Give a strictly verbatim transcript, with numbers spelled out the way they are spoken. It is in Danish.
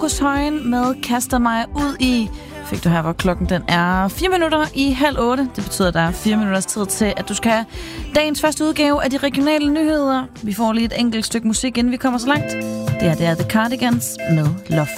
Markus Højen med Kaster mig ud i. Fik du her, hvor klokken den er fire minutter i halv otte. Det betyder, at der er fire minutters tid til, at du skal have dagens første udgave af de regionale nyheder. Vi får lige et enkelt stykke musik, inden vi kommer så langt. Det her, det er The Cardigans med Love.